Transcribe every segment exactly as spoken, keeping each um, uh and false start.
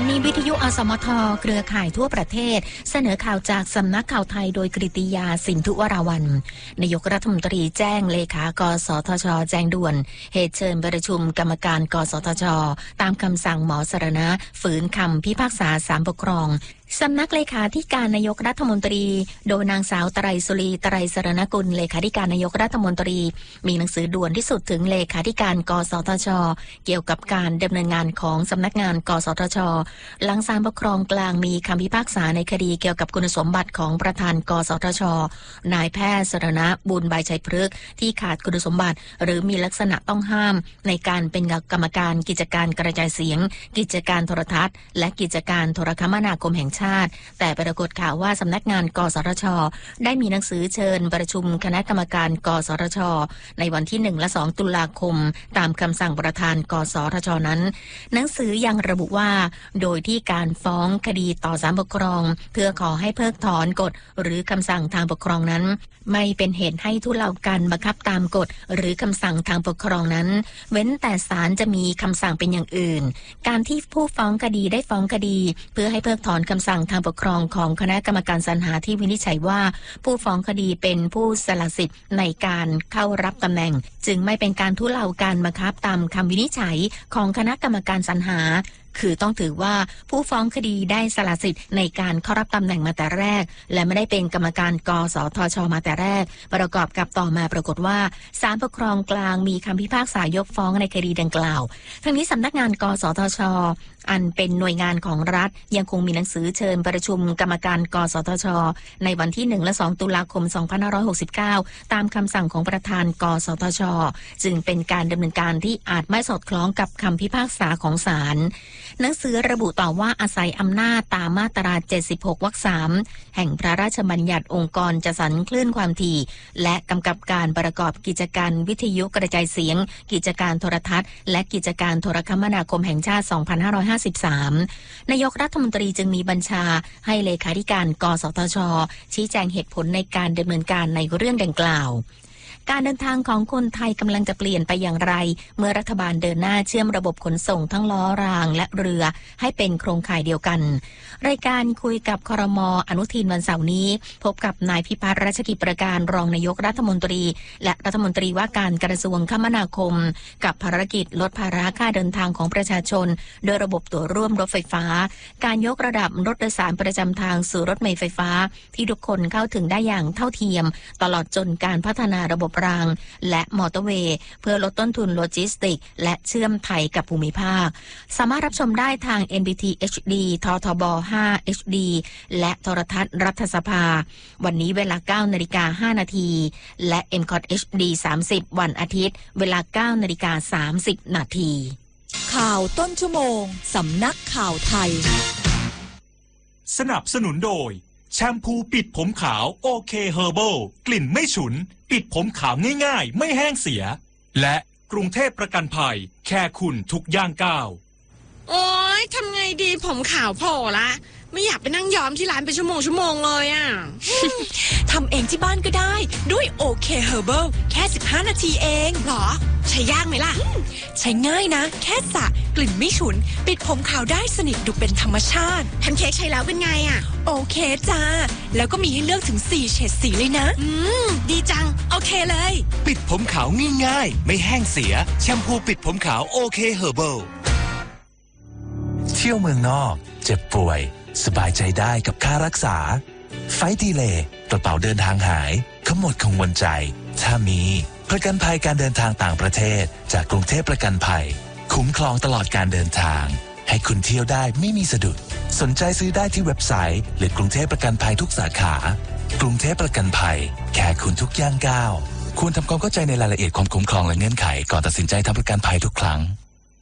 นีวิทยุอสมทเครือข่ายทั่วประเทศเสนอข่าวจากสำนักข่าวไทยโดยกฤติยาสินธุวราวัลย์นายกรัฐมนตรีแจ้งเลขากสทช.แจ้งด่วนเหตุเชิญประชุมกรรมการกสทช.ตามคำสั่งหมอสรณะฝืนคำพิพากษาศาลปกครองสำนักเลขาธิการนายกรัฐมนตรีโดยนางสาวไตรสุรีไตรสรณกุลเลขาธิการนายกรัฐมนตรีมีหนังสือด่วนที่สุดถึงเลขาธิการกสทช.เกี่ยวกับการดำเนินงานของสำนักงานกสทช.หลังศาลปกครองกลางมีคำพิพากษาในคดีเกี่ยวกับคุณสมบัติของประธานกสทช.นายแพทย์สรณะบุญใบชัยพฤกษ์ที่ขาดคุณสมบัติหรือมีลักษณะต้องห้ามในการเป็นกรรมการกิจการกระจายเสียงกิจการโทรทัศน์และกิจการโทรคมนาคมแห่งชาติแต่ปรากฏข่าวว่าสำนักงานกสทช.ได้มีหนังสือเชิญประชุมคณะกรรมการกสทช.ในวันที่หนึ่งและสองตุลาคมตามคำสั่งประธานกสทช.นั้นหนังสือยังระบุว่าโดยที่การฟ้องคดีต่อศาลปกครองเพื่อขอให้เพิกถอนกฎหรือคำสั่งทางปกครองนั้นไม่เป็นเหตุให้ทุเลาการบังคับตามกฎหรือคำสั่งทางปกครองนั้นเว้นแต่ศาลจะมีคำสั่งเป็นอย่างอื่นการที่ผู้ฟ้องคดีได้ฟ้องคดีเพื่อให้เพิกถอนคำสั่งทางปกครองของคณะกรรมการสรรหาที่วินิจฉัยว่าผู้ฟ้องคดีเป็นผู้สละสิทธิ์ในการเข้ารับตำแหน่งจึงไม่เป็นการทุเลาการบังคับตามคำวินิจฉัยของคณะกรรมการสรรหาคือต้องถือว่าผู้ฟ้องคดีได้สละสิทธิ์ในการเข้ารับตำแหน่งมาแต่แรกและไม่ได้เป็นกรรมการกสทช.มาแต่แรกประกอบกับต่อมาปรากฏว่าศาลปกครองกลางมีคำพิพากษายกฟ้องในคดีดังกล่าวทั้งนี้สำนักงานกสทช.อันเป็นหน่วยงานของรัฐยังคงมีหนังสือเชิญประชุมกรรมการกสทช.ในวันที่หนึ่งและสองตุลาคมสองพันห้าร้อยหกสิบเก้าตามคำสั่งของประธานกสทช.จึงเป็นการดำเนินการที่อาจไม่สอดคล้องกับคำพิพากษาของศาลหนังสือระบุต่อว่าอาศัยอำนาจตามมาตราเจ็ดสิบหกวรรคสามแห่งพระราชบัญญัติองค์กรจัดสรรคลื่นความถี่และกำกับการประกอบกิจการวิทยุกระจายเสียงกิจการโทรทัศน์และกิจการโทรคมนาคมแห่งชาติสองพันห้าร้อยห้าสิบสามนายกรัฐมนตรีจึงมีบัญชาให้เลขาธิการกสทช.ชี้แจงเหตุผลในการดำเนินการในเรื่องดังกล่าวการเดินทางของคนไทยกำลังจะเปลี่ยนไปอย่างไรเมื่อรัฐบาลเดินหน้าเชื่อมระบบขนส่งทั้งล้อรางและเรือให้เป็นโครงข่ายเดียวกันรายการคุยกับครม.อนุทินวันเสาร์นี้พบกับนายพิพัฒน์รัชกิจประการรองนายกรัฐมนตรีและรัฐมนตรีว่าการกระทรวงคมนาคมกับภารกิจลดภาระค่าเดินทางของประชาชนโดยระบบตั๋วร่วมรถไฟฟ้าการยกระดับรถโดยสารประจำทางสู่รถเมล์ไฟฟ้าที่ทุกคนเข้าถึงได้อย่างเท่าเทียมตลอดจนการพัฒนาระบบรางและมอเตอร์เวย์เพื่อลดต้นทุนโลจิสติกและเชื่อมไทยกับภูมิภาคสามารถรับชมได้ทาง เอ็น บี ที เอช ดี ททบ ห้า เอช ดี และโทรทัศน์รัฐสภาวันนี้เวลา เก้านาฬิกาห้านาทีและ เอ็ม ซี โอ ที เอช ดี สามสิบวันอาทิตย์เวลา เก้านาฬิกาสามสิบนาทีข่าวต้นชั่วโมงสำนักข่าวไทยสนับสนุนโดยแชมพูปิดผมขาวโอเคเฮอร์เบิลกลิ่นไม่ฉุนปิดผมขาวง่ายๆไม่แห้งเสียและกรุงเทพประกันภัยแค่คุณทุกย่างก้าวโอ๊ยทำไงดีผมขาวโผล่ละไม่อยากไปนั่งย้อมที่ร้านเป็นชั่วโมงชั่วโมงเลยอ่ะทำเองที่บ้านก็ได้ด้วยโอเคเฮอร์เบิลแค่สิบห้านาทีเองหรอใช้ยากไหมล่ะใช้ง่ายนะแค่สระกลิ่นไม่ฉุนปิดผมขาวได้สนิทดูเป็นธรรมชาติแพนเค้กใช้แล้วเป็นไงอ่ะโอเคจ้าแล้วก็มีให้เลือกถึงสี่เฉดสีเลยนะอืมดีจังโอเคเลยปิดผมขาวง่ายๆไม่แห้งเสียแชมพูปิดผมขาวโอเคเฮอร์เบิลเที่ยวเมืองนอกเจ็บป่วยสบายใจได้กับค่ารักษาไฟดีเลย์กระเป๋าเดินทางหายขมวดกังวลใจถ้ามีประกันภัยการเดินทางต่างประเทศจากกรุงเทพประกันภัยคุ้มครองตลอดการเดินทางให้คุณเที่ยวได้ไม่มีสะดุดสนใจซื้อได้ที่เว็บไซต์หรือกรุงเทพประกันภัยทุกสาขากรุงเทพประกันภัยแค่คุณทุกย่างก้าวควรทำความเข้าใจในรายละเอียดความคุ้มครองและเงื่อนไขก่อนตัดสินใจทำประกันภัยทุกครั้ง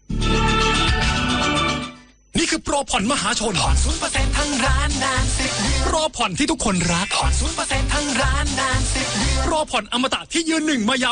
นี่คือโปรผ่อนมหาชนผ่อน ศูนย์เปอร์เซ็นต์ ทั้งร้านนานสิบเดือนโปรผ่อนที่ทุกคนรักผ่อน ศูนย์เปอร์เซ็นต์ ทั้งร้านนานสิบเดือนโปรผ่อนอมตะที่ยืนหนึ่งมายา